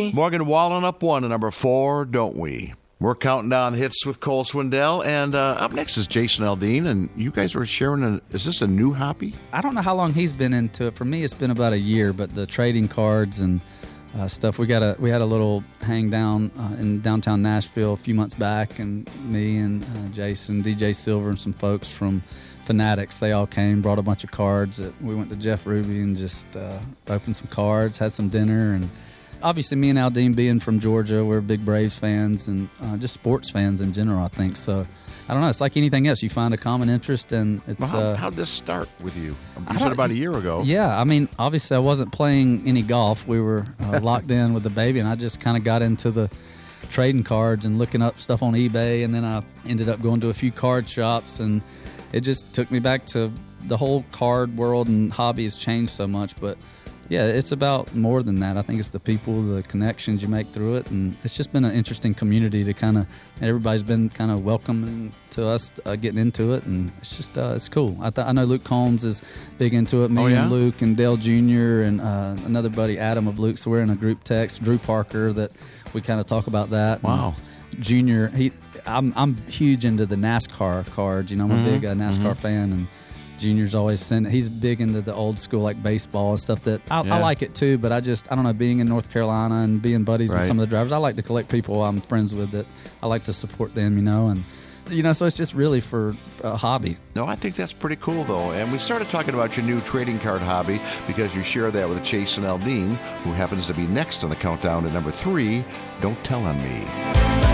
we? Morgan Wallen up 1 to number 4, Don't We? We're counting down the hits with Cole Swindell, and up next is Jason Aldean, and you guys are sharing is this a new hobby? I don't know how long he's been into it. For me, it's been about a year, but the trading cards and stuff, we had a little hang down in downtown Nashville a few months back, and me and Jason, DJ Silver, and some folks from Fanatics, they all came, brought a bunch of cards. We went to Jeff Ruby and just opened some cards, had some dinner, and obviously me and Aldean being from Georgia, we're big Braves fans and just sports fans in general, I think. So I don't know, it's like anything else. You find a common interest, and it's... Well, how'd this start with you? You said about a year ago. Yeah, I mean, obviously I wasn't playing any golf. We were locked in with the baby, and I just kind of got into the trading cards and looking up stuff on eBay, and then I ended up going to a few card shops, and it just took me back to the whole card world, and hobby has changed so much, but... Yeah, it's about more than that. I think it's the people, the connections you make through it, and it's just been an interesting community to kind of, everybody's been kind of welcoming to us getting into it, and it's just, it's cool. I know Luke Combs is big into it, me and Luke and Dale Jr. and another buddy, Adam of Luke, so we're in a group text, Drew Parker, that we kind of talk about that. Wow. And Junior, I'm huge into the NASCAR cards, I'm a big NASCAR fan, and Junior's always he's big into the old school, like baseball and stuff that I like it too, but I don't know, being in North Carolina and being buddies with some of the drivers, I like to collect people I'm friends with that I like to support them, and so it's just really for a hobby. No, I think that's pretty cool, though. And we started talking about your new trading card hobby because you share that with Jason Aldean, who happens to be next on the countdown to number 3, Don't Tell on Me.